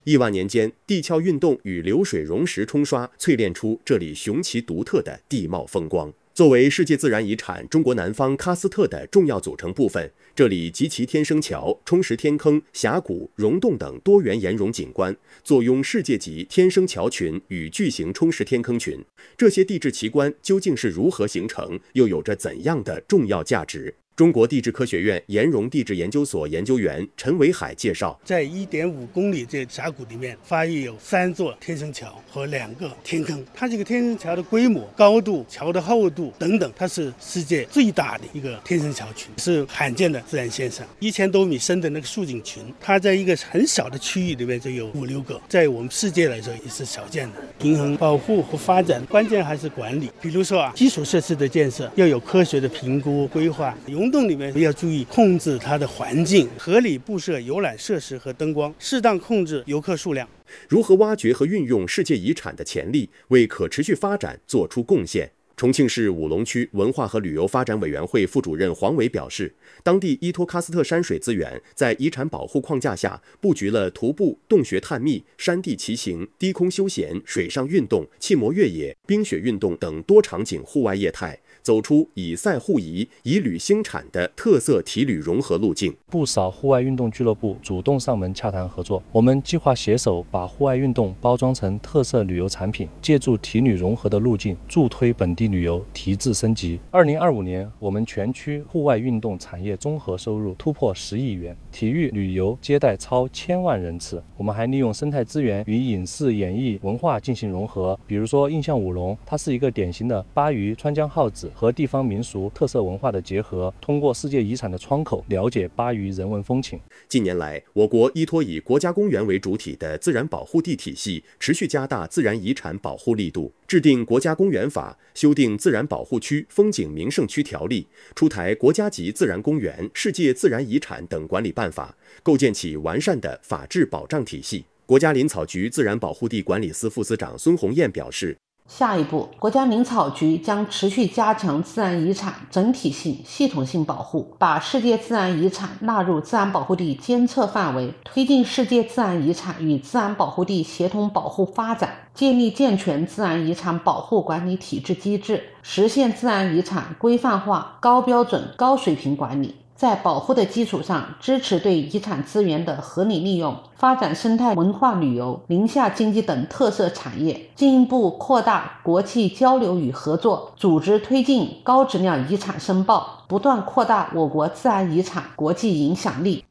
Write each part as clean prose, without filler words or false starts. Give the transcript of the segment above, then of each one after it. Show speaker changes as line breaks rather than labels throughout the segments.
亿万年间，地壳运动与流水溶石冲刷淬炼出这里雄奇独特的地貌风光。作为世界自然遗产中国南方喀斯特的重要组成部分，这里集其天生桥、冲石天坑、峡谷、溶洞等多元岩溶景观，坐拥世界级天生桥群与巨型冲石天坑群。这些地质奇观究竟是如何形成，又有着怎样的重要价值？中国地质科学院岩溶地质研究所研究员陈维海介绍，
在1.5公里这峡谷里面，发现有3座天生桥和2个天坑。它这个天生桥的规模、高度、桥的厚度等等，它是世界最大的一个天生桥群，是罕见的自然现象。1000多米深的那个竖井群，它在一个很小的区域里面就有5、6个，在我们世界来说也是少见的。平衡保护和发展，关键还是管理。比如说基础设施的建设要有科学的评估规划。溶洞里面要注意控制它的环境，合理布设游览设施和灯光，适当控制游客数量。
如何挖掘和运用世界遗产的潜力，为可持续发展做出贡献？重庆市武隆区文化和旅游发展委员会副主任黄伟表示，当地依托喀斯特山水资源，在遗产保护框架下，布局了徒步、洞穴探秘、山地骑行、低空休闲、水上运动、气膜越野、冰雪运动等多场景户外业态，走出以赛互移、以旅兴产的特色体旅融合路径。
不少户外运动俱乐部主动上门洽谈合作，我们计划携手把户外运动包装成特色旅游产品，借助体旅融合的路径，助推本地旅游提质升级。2025年，我们全区户外运动产业综合收入突破10亿元，体育旅游接待超1000万人次。我们还利用生态资源与影视、演艺、文化进行融合，比如说印象舞龙，它是一个典型的巴渝川江号子和地方民俗特色文化的结合，通过世界遗产的窗口了解巴渝人文风情。
近年来，我国依托以国家公园为主体的自然保护地体系，持续加大自然遗产保护力度，制定国家公园法，修订自然保护区风景名胜区条例，出台国家级自然公园、世界自然遗产等管理办法，构建起完善的法治保障体系。国家林草局自然保护地管理司副司长孙红艳表示，
下一步，国家林草局将持续加强自然遗产整体性、系统性保护，把世界自然遗产纳入自然保护地监测范围，推进世界自然遗产与自然保护地协同保护发展，建立健全自然遗产保护管理体制机制，实现自然遗产规范化、高标准、高水平管理。在保护的基础上，支持对遗产资源的合理利用，发展生态文化旅游、林下经济等特色产业，进一步扩大国际交流与合作，组织推进高质量遗产申报，不断扩大我国自然遗产国际影响力。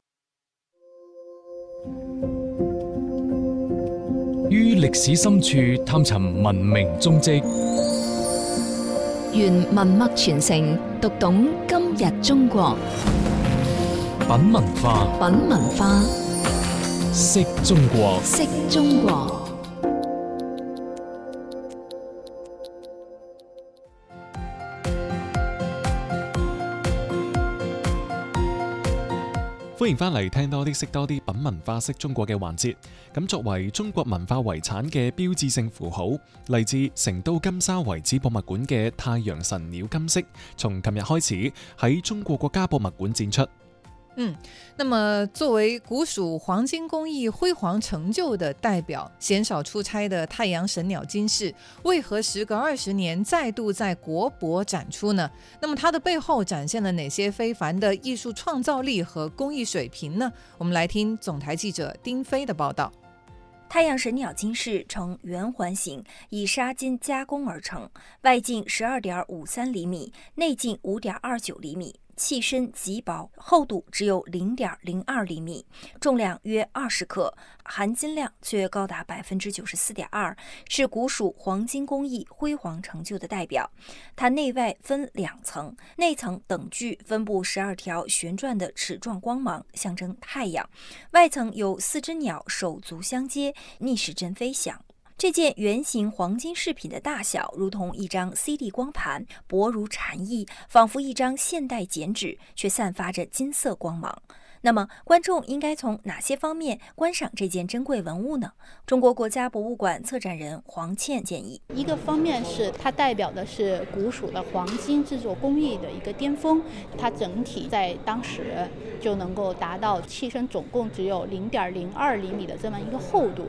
於歷史深處探尋文明蹤跡，
願文脈傳承，讀懂今日中國。
品文化，
品文化，
識中國，
識中國。
歡迎翻嚟聽多啲識多啲品文化識中國嘅環節。咁作為中國文化遺產嘅標誌性符號，嚟自成都金沙遺址博物館嘅太陽神鳥金飾，從琴日開始喺中國國家博物館展出。
那麼作為古蜀黃金工藝輝煌成就的代表，鮮少出差的太陽神鳥金飾，為何時隔20年再度在國博展出呢？那麼它的背後展現了哪些非凡的藝術創造力和工藝水平呢？我們來聽總台記者丁飛的報道。
太陽神鳥金飾呈圓環形，以紗金加工而成，外徑12.53厘米，內徑5.29厘米。器身極薄，厚度只有0.02厘米，重量約20克，含金量卻高達94.2%，是古蜀黃金工藝輝煌成就的代表。它內外分2層，內層等距分布12條旋轉的齒狀光芒，象徵太陽；外層有4隻鳥手足相接，逆時針飛翔。這件圓形黃金飾品的大小如同一張 CD 光盤，薄如蟬翼，仿佛一張現代剪紙，卻散發着金色光芒。 那么，观众应该从哪些方面观赏这件珍贵文物呢？中国国家博物馆策展人黄倩建议，
一个方面是它代表的是古蜀的黄金制作工艺的一个巅峰，它整体在当时就能够达到器身总共只有0.02厘米的这么一个厚度，